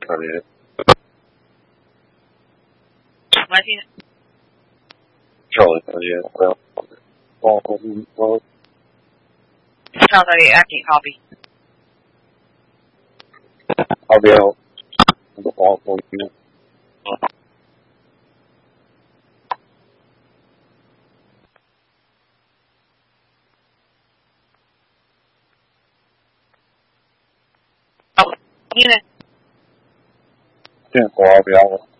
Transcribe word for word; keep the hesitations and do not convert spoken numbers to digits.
嗰啲。 咪先。 做嗰啲，我我我我。 Sounds like you're acting copy. 後邊我我我要。 哦，呢個。 即係過後邊我。